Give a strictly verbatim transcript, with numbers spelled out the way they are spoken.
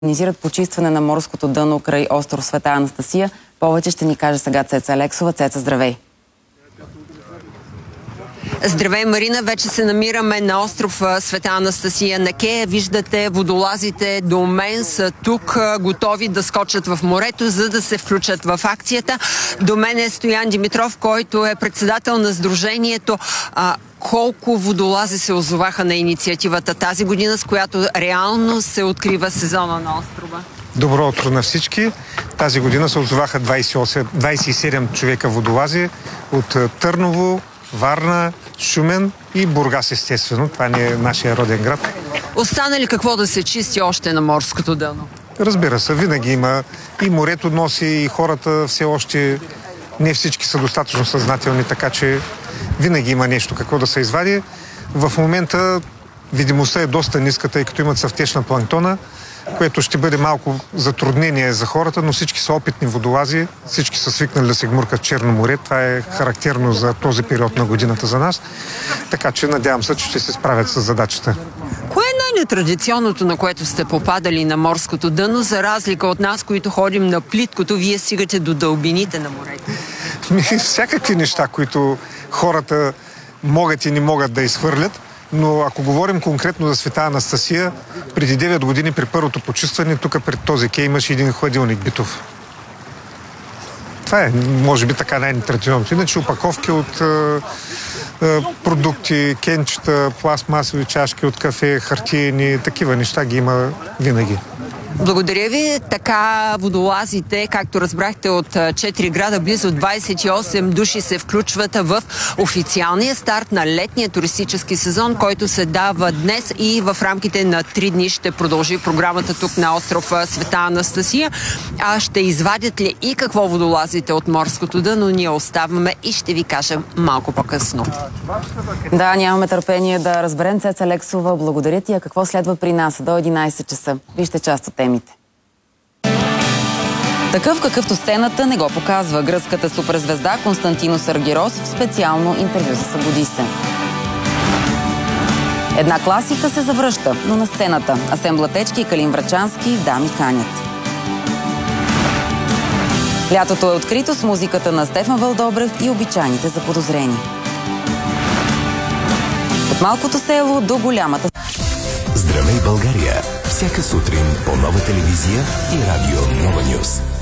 организират почистване на морското дъно край остров Света Анастасия. Повече ще ни каже сега Цеца Алексова. Цеца, здравей! Здравей, Марина! Вече се намираме на остров Света Анастасия на Кея. Виждате, водолазите до мен са тук, готови да скочат в морето, за да се включат в акцията. До мен е Стоян Димитров, който е председател на сдружението. А, колко водолази се озоваха на инициативата тази година, с която реално се открива сезона на острова? Добро утро на всички! Тази година се озоваха двайсет и осем, двайсет и седем човека водолази от Търново, Варна, Шумен и Бургас, естествено. Това не е нашия роден град. Остана ли какво да се чисти още на морското дъно? Разбира се, винаги има. И морето носи, и хората все още не всички са достатъчно съзнателни, така че винаги има нещо какво да се извади. В момента видимостта е доста ниска, тъй като имат цъфтеж на планктона, което ще бъде малко затруднение за хората, но всички са опитни водолази, всички са свикнали да се гмуркат в Черно море. Това е характерно за този период на годината за нас. Така че надявам се, че ще се справят с задачата. Кое е най-нетрадиционното, на което сте попадали на морското дъно, за разлика от нас, които ходим на плиткото, вие стигате до дълбините на морето? Всякакви неща, които хората могат и не могат да изхвърлят. Но ако говорим конкретно за Света Анастасия, преди девет години при първото почистване, тук пред този кей имаше един хладилник битов. Това е, може би, така най-нетрадиционното. Иначе опаковки от е, е, продукти, кенчета, пластмасови чашки от кафе, хартиени, такива неща ги има винаги. Благодаря ви. Така водолазите, както разбрахте, от четири града, близо двайсет и осем души се включват в официалния старт на летния туристически сезон, който се дава днес и в рамките на три дни ще продължи програмата тук на остров Света Анастасия. А ще извадят ли и какво водолазите от морското дъно, ние оставаме и ще ви кажем малко по-късно. Да, нямаме търпение да разберем. Цеца Алексова, благодаря ти. А какво следва при нас до единайсет часа? Вижте част от темите. Такъв, какъвто сцената не го показва. Гръцката суперзвезда Константинос Аргирос в специално интервю за Събуди се. Една класика се завръща, но на сцената. Асен Блатечки и Калин Врачански в Дами канят. Лятото е открито с музиката на Стефан Вълдобрев и обичайните заподозрени. От малкото село до голямата... Здравей, България! Всяка сутрин по Нова телевизия и радио Нова Нюз.